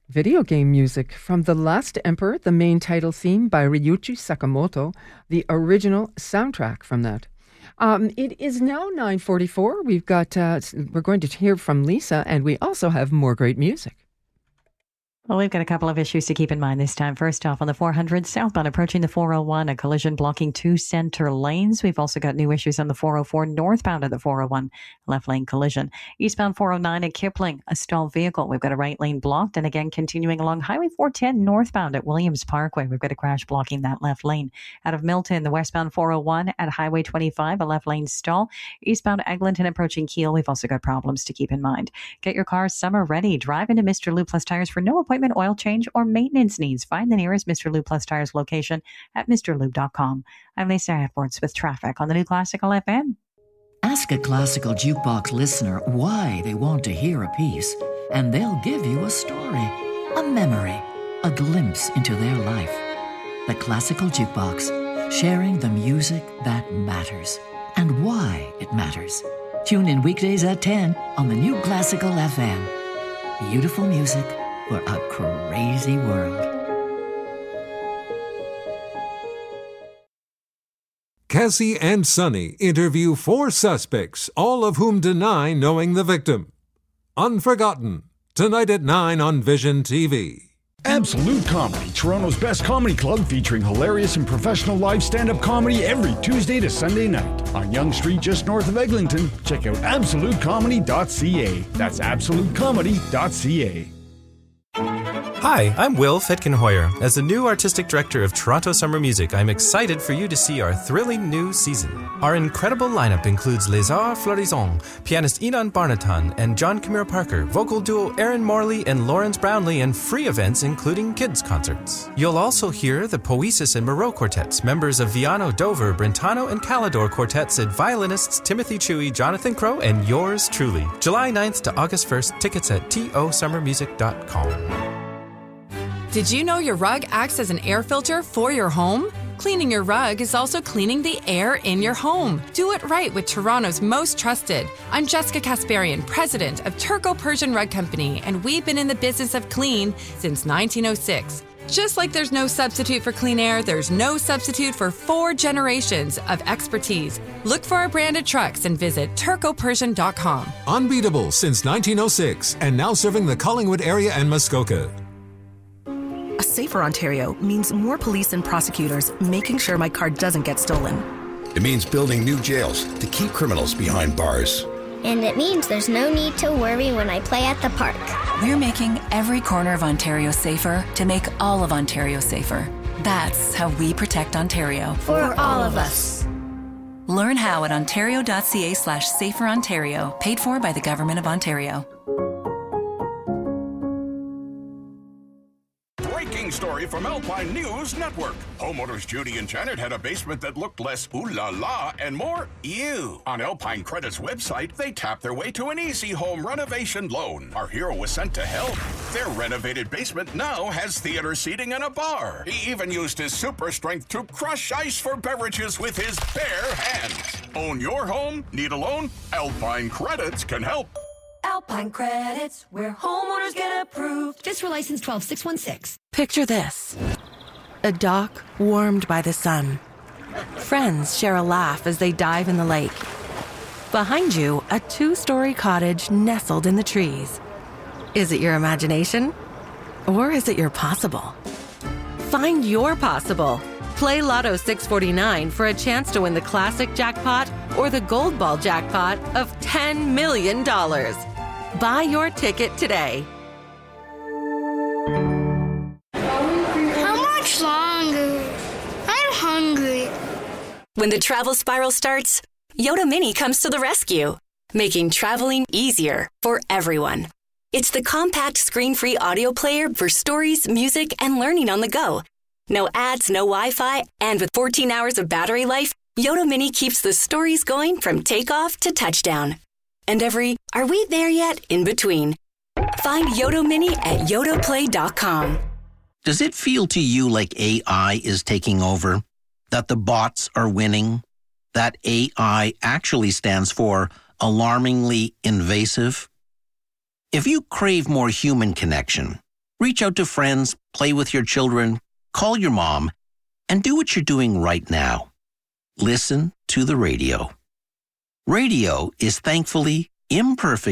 Video game music from The Last Emperor, the main title theme by Ryuichi Sakamoto, the original soundtrack from that. It is now 9:44. We're going to hear from Lisa, and we also have more great music. Well, we've got a couple of issues to keep in mind this time. First off, on the 400 southbound approaching the 401, a collision blocking two center lanes. We've also got new issues on the 404 northbound of the 401, left lane collision. Eastbound 409 at Kipling, a stalled vehicle. We've got a right lane blocked. And again, continuing along Highway 410 northbound at Williams Parkway, we've got a crash blocking that left lane. Out of Milton, the westbound 401 at Highway 25, a left lane stall. Eastbound Eglinton approaching Kiel, we've also got problems to keep in mind. Get your car summer ready. Drive into Mr. Lube Plus Tires for no appointment, oil change, or maintenance needs. Find the nearest Mr. Lube Plus Tires location at mrlube.com. I'm Lisa Edwards with traffic on the new Classical FM. Ask a Classical Jukebox listener why they want to hear a piece, and they'll give you a story, a memory, a glimpse into their life. The Classical Jukebox, sharing the music that matters and why it matters. Tune in weekdays at 10 on the new Classical FM. Beautiful music for a crazy world. Cassie and Sonny interview 4 suspects, all of whom deny knowing the victim. Unforgotten, tonight at 9 on Vision TV. Absolute Comedy, Toronto's best comedy club, featuring hilarious and professional live stand-up comedy every Tuesday to Sunday night. On Yonge Street, just north of Eglinton, check out absolutecomedy.ca. That's absolutecomedy.ca. Hi, I'm Will Fitkin-Hoyer. As the new artistic director of Toronto Summer Music, I'm excited for you to see our thrilling new season. Our incredible lineup includes Les Arts Florissants, pianist Enon Barnatan and John Camille Parker, vocal duo Aaron Morley and Lawrence Brownlee, and free events including kids' concerts. You'll also hear the Poesis and Moreau Quartets, members of Viano, Dover, Brentano, and Calidor Quartets, and violinists Timothy Chewy, Jonathan Crow, and yours truly. July 9th to August 1st, tickets at tosummermusic.com. Did you know your rug acts as an air filter for your home? Cleaning your rug is also cleaning the air in your home. Do it right with Toronto's most trusted. I'm Jessica Kasparian, president of Turco Persian Rug Company, and we've been in the business of clean since 1906. Just like there's no substitute for clean air, there's no substitute for 4 generations of expertise. Look for our branded trucks and visit turcopersian.com. Unbeatable since 1906 and now serving the Collingwood area and Muskoka. A safer Ontario means more police and prosecutors making sure my car doesn't get stolen. It means building new jails to keep criminals behind bars. And it means there's no need to worry when I play at the park. We're making every corner of Ontario safer to make all of Ontario safer. That's how we protect Ontario. For all of us. Learn how at ontario.ca/saferontario, paid for by the Government of Ontario. Story from Alpine News Network. Homeowners Judy and Janet had a basement that looked less ooh la la and more ew. On Alpine Credit's website, they tapped their way to an easy home renovation loan. Our hero was sent to help. Their renovated basement now has theater seating and a bar. He even used his super strength to crush ice for beverages with his bare hands. Own your home? Need a loan? Alpine Credits can help. Alpine Credits, where homeowners get approved. Fiscal license 12616. Picture this. A dock warmed by the sun. Friends share a laugh as they dive in the lake. Behind you, a 2-story cottage nestled in the trees. Is it your imagination? Or is it your possible? Find your possible. Play Lotto 649 for a chance to win the classic jackpot or the gold ball jackpot of $10 million. Buy your ticket today. How much longer? I'm hungry. When the travel spiral starts, Yoda Mini comes to the rescue, making traveling easier for everyone. It's the compact screen-free audio player for stories, music, and learning on the go. No ads, no Wi-Fi, and with 14 hours of battery life, Yoda Mini keeps the stories going from takeoff to touchdown. And every "are we there yet?" in between. Find Yoda Mini at yodaplay.com. Does it feel to you like AI is taking over? That the bots are winning? That AI actually stands for alarmingly invasive? If you crave more human connection, Reach out to friends, play with your children, call your mom, and do what you're doing right now. Listen to the radio. Radio is thankfully imperfect